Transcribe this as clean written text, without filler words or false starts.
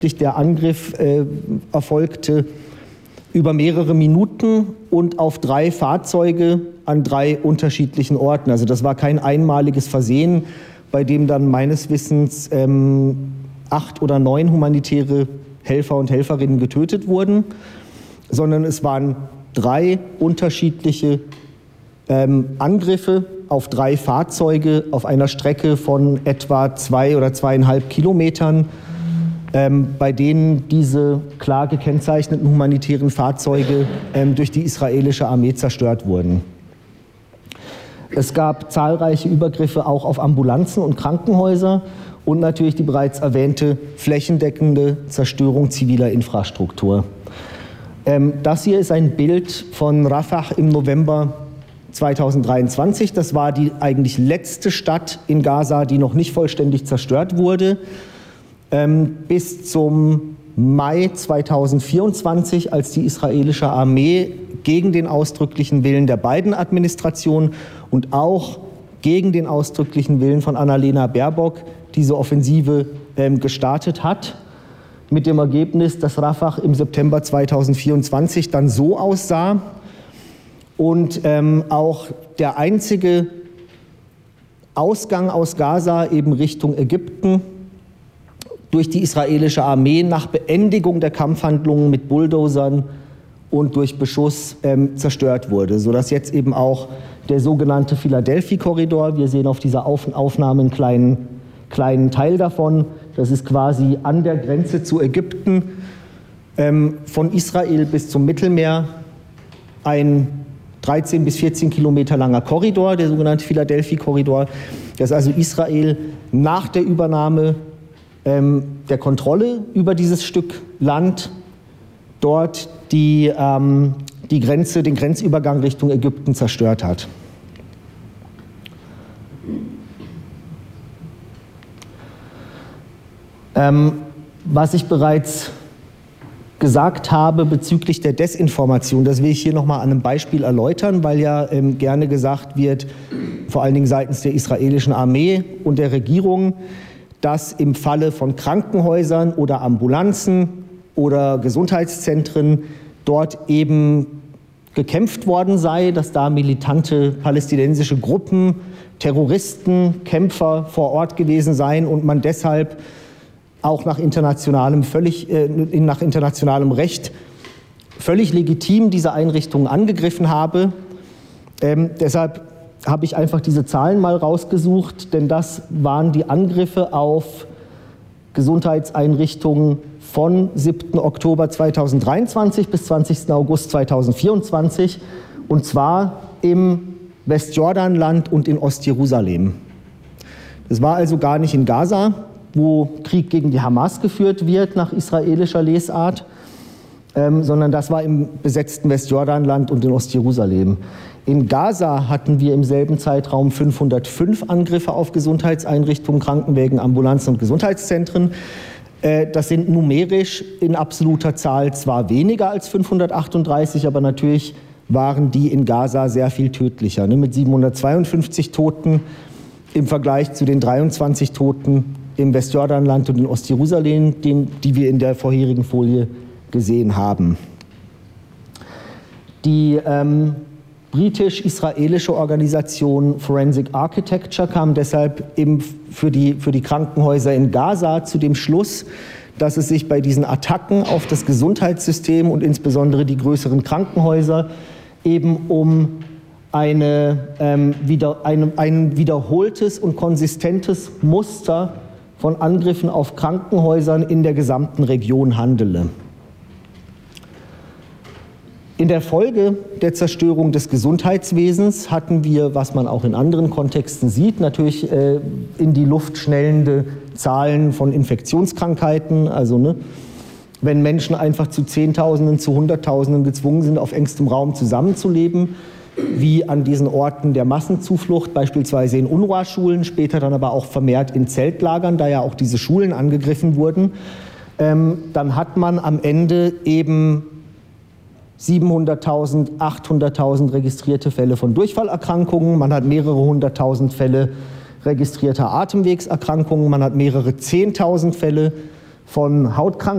Der Angriff erfolgte über mehrere Minuten und auf 3 Fahrzeuge an 3 unterschiedlichen Orten. Also das war kein einmaliges Versehen, bei dem dann meines Wissens 8 oder 9 humanitäre Helfer und Helferinnen getötet wurden, sondern es waren 3 unterschiedliche Angriffe auf 3 Fahrzeuge auf einer Strecke von etwa 2 oder 2,5 Kilometern, bei denen diese klar gekennzeichneten humanitären Fahrzeuge durch die israelische Armee zerstört wurden. Es gab zahlreiche Übergriffe auch auf Ambulanzen und Krankenhäuser und natürlich die bereits erwähnte flächendeckende Zerstörung ziviler Infrastruktur. Das hier ist ein Bild von Rafah im November 2023. Das war die eigentlich letzte Stadt in Gaza, die noch nicht vollständig zerstört wurde. Bis zum Mai 2024, als die israelische Armee gegen den ausdrücklichen Willen der Biden-Administration und auch gegen den ausdrücklichen Willen von Annalena Baerbock diese Offensive gestartet hat, mit dem Ergebnis, dass Rafah im September 2024 dann so aussah und auch der einzige Ausgang aus Gaza eben Richtung Ägypten durch die israelische Armee nach Beendigung der Kampfhandlungen mit Bulldozern und durch Beschuss zerstört wurde, sodass jetzt eben auch der sogenannte Philadelphia-Korridor, wir sehen auf dieser Aufnahme einen kleinen Teil davon, das ist quasi an der Grenze zu Ägypten, von Israel bis zum Mittelmeer, ein 13 bis 14 Kilometer langer Korridor, der sogenannte Philadelphia-Korridor, dass also Israel nach der Übernahme der Kontrolle über dieses Stück Land dort den Grenzübergang Richtung Ägypten zerstört hat. Was ich bereits gesagt habe bezüglich der Desinformation, das will ich hier nochmal an einem Beispiel erläutern, weil ja gerne gesagt wird, vor allen Dingen seitens der israelischen Armee und der Regierung, dass im Falle von Krankenhäusern oder Ambulanzen oder Gesundheitszentren dort eben gekämpft worden sei, dass da militante palästinensische Gruppen, Terroristen, Kämpfer vor Ort gewesen seien und man deshalb auch nach internationalem Recht völlig legitim diese Einrichtungen angegriffen habe. Deshalb habe ich einfach diese Zahlen mal rausgesucht, denn das waren die Angriffe auf Gesundheitseinrichtungen von 7. Oktober 2023 bis 20. August 2024, und zwar im Westjordanland und in Ostjerusalem. Das war also gar nicht in Gaza, wo Krieg gegen die Hamas geführt wird nach israelischer Lesart, sondern das war im besetzten Westjordanland und in Ostjerusalem. In Gaza hatten wir im selben Zeitraum 505 Angriffe auf Gesundheitseinrichtungen, Krankenwägen, Ambulanzen und Gesundheitszentren. Das sind numerisch in absoluter Zahl zwar weniger als 538, aber natürlich waren die in Gaza sehr viel tödlicher, mit 752 Toten im Vergleich zu den 23 Toten im Westjordanland und in Ostjerusalem, die wir in der vorherigen Folie gesehen haben. Die britisch-israelische Organisation Forensic Architecture kam deshalb eben für die Krankenhäuser in Gaza zu dem Schluss, dass es sich bei diesen Attacken auf das Gesundheitssystem und insbesondere die größeren Krankenhäuser eben um ein wiederholtes und konsistentes Muster von Angriffen auf Krankenhäusern in der gesamten Region handele. In der Folge der Zerstörung des Gesundheitswesens hatten wir, was man auch in anderen Kontexten sieht, natürlich in die Luft schnellende Zahlen von Infektionskrankheiten. Also wenn Menschen einfach zu Zehntausenden, zu Hunderttausenden gezwungen sind, auf engstem Raum zusammenzuleben, wie an diesen Orten der Massenzuflucht, beispielsweise in UNRWA-Schulen, später dann aber auch vermehrt in Zeltlagern, da ja auch diese Schulen angegriffen wurden, dann hat man am Ende eben 700.000, 800.000 registrierte Fälle von Durchfallerkrankungen, man hat mehrere 100.000 Fälle registrierter Atemwegserkrankungen, man hat mehrere 10.000 Fälle von Hautkrankheiten.